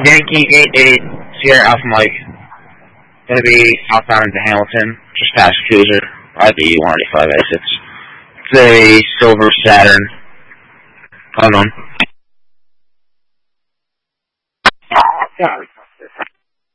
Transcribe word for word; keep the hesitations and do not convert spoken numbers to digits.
Yankee eight eight Sierra Alpha Mike. Gonna be southbound into Hamilton, just past Cruiser, by the one eighty-five exits. It's a silver Saturn. Hold on. God.